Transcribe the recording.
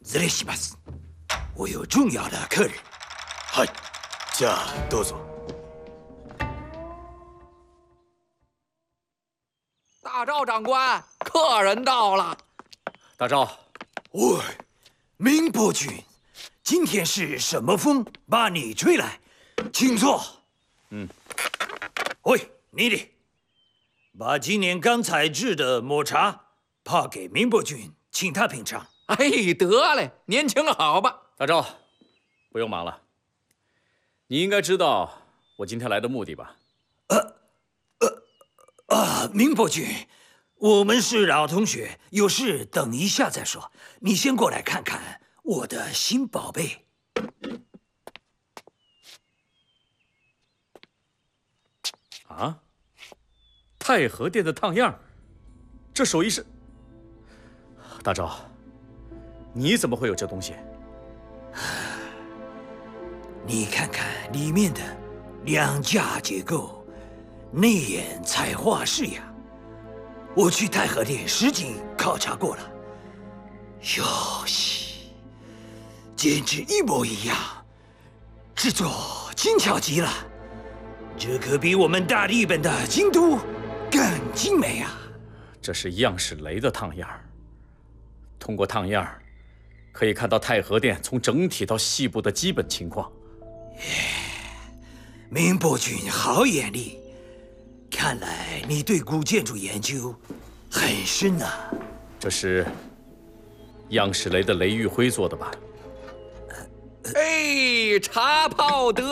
失礼します。我有重要的客人。 嗨，じゃあどうぞ。 大赵长官，客人到了。 大赵， 喂，明伯君，今天是什么风把你吹来？请坐。喂，你的，把今年刚采制的抹茶泡给明伯君，请他品尝。 哎，得嘞，您请好吧。 大赵，不用忙了。你应该知道我今天来的目的吧？ 明伯君，我们是老同学，有事等一下再说。你先过来看看我的新宝贝。 啊，太和殿的烫样，这手艺是……大赵，你怎么会有这东西？ 你看看里面的两架结构，内眼彩画式样。我去太和殿实景考察过了，哟西，简直一模一样，制作精巧极了。这可比我们大日本的京都更精美啊！ 这是样式雷的烫样，通过烫样，可以看到太和殿从整体到细部的基本情况。 明伯君好眼力，看来你对古建筑研究很深啊。 这是样式雷的雷玉辉做的吧？ 哎，茶泡得